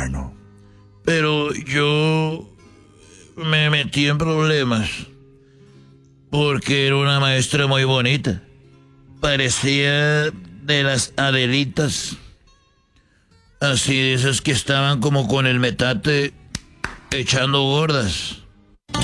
hermano. Pero yo me metí en problemas porque era una maestra muy bonita. Parecía de las Adelitas. Así de esas que estaban como con el metate echando gordas.